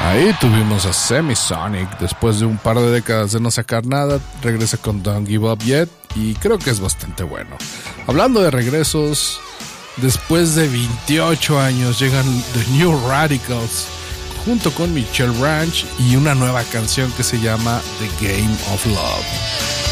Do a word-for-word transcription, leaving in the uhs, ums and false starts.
Ahí tuvimos a Semisonic. Después de un par de décadas de no sacar nada, regresa con Don't Give Up Yet y creo que es bastante bueno. Hablando de regresos, después de veintiocho años llegan The New Radicals junto con Michelle Branch y una nueva canción que se llama The Game of Love.